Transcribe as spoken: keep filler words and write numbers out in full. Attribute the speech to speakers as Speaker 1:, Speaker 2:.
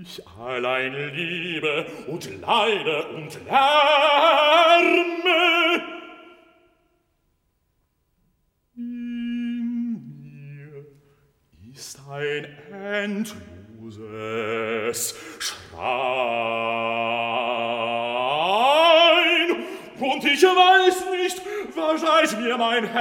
Speaker 1: Ich allein liebe und leide und lärme. In mir ist ein endloses Schreien, und ich weiß nicht, was seit mir mein